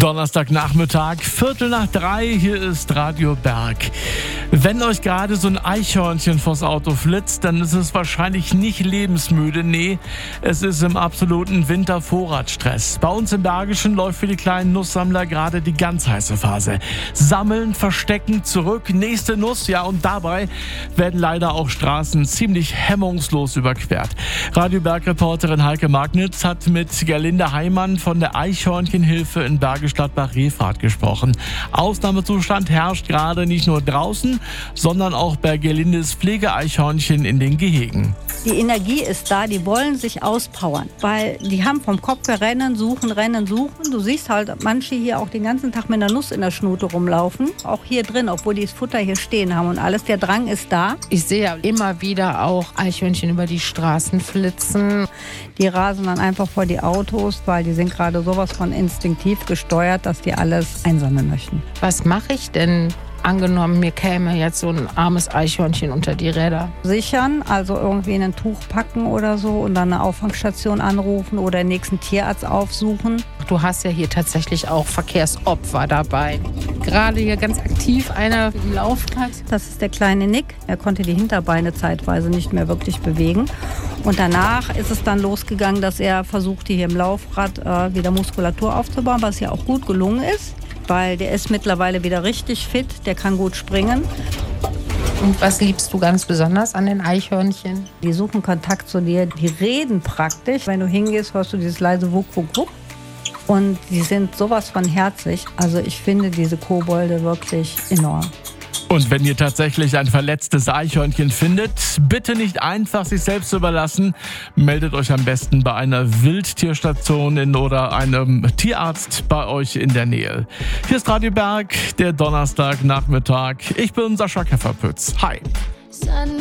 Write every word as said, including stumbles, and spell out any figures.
Donnerstagnachmittag, Viertel nach drei, hier ist Radio Berg. Wenn euch gerade so ein Eichhörnchen vors Auto flitzt, dann ist es wahrscheinlich nicht lebensmüde. Nee, es ist im absoluten Wintervorratsstress. Bei uns im Bergischen läuft für die kleinen Nusssammler gerade die ganz heiße Phase. Sammeln, verstecken, zurück, nächste Nuss, ja, und dabei werden leider auch Straßen ziemlich hemmungslos überquert. Radio Berg-Reporterin Heike Magnitz hat mit Gerlinde Heimann von der Eichhörnchenhilfe in Bergisch-Gladbach-Rehfahrt gesprochen. Ausnahmezustand herrscht gerade nicht nur draußen, sondern auch bei Gerlindes Pflegeeichhörnchen in den Gehegen. Die Energie ist da, die wollen sich auspowern, weil die haben vom Kopf her rennen, suchen, rennen, suchen. Du siehst halt manche hier auch den ganzen Tag mit einer Nuss in der Schnute rumlaufen, auch hier drin, obwohl die das Futter hier stehen haben und alles. Der Drang ist da. Ich sehe immer wieder auch Eichhörnchen über die Straßen flitzen. Die rasen dann einfach vor die Autos, weil die sind gerade sowas von instinktiv gesteuert, dass die alles einsammeln möchten. Was mache ich denn? Angenommen, mir käme jetzt so ein armes Eichhörnchen unter die Räder. Sichern, also irgendwie in ein Tuch packen oder so und dann eine Auffangstation anrufen oder den nächsten Tierarzt aufsuchen. Du hast ja hier tatsächlich auch Verkehrsopfer dabei. Gerade hier ganz aktiv einer im Laufrad. Das ist der kleine Nick. Er konnte die Hinterbeine zeitweise nicht mehr wirklich bewegen. Und danach ist es dann losgegangen, dass er versuchte, hier im Laufrad äh, wieder Muskulatur aufzubauen, was ja auch gut gelungen ist. Weil der ist mittlerweile wieder richtig fit, der kann gut springen. Und was liebst du ganz besonders an den Eichhörnchen? Die suchen Kontakt zu dir, die reden praktisch. Wenn du hingehst, hörst du dieses leise Wuck, Wuck, Wuck. Und die sind sowas von herzig. Also ich finde diese Kobolde wirklich enorm. Und wenn ihr tatsächlich ein verletztes Eichhörnchen findet, bitte nicht einfach sich selbst überlassen. Meldet euch am besten bei einer Wildtierstation in oder einem Tierarzt bei euch in der Nähe. Hier ist Radio Berg, der Donnerstagnachmittag. Ich bin Sascha Käferpütz. Hi.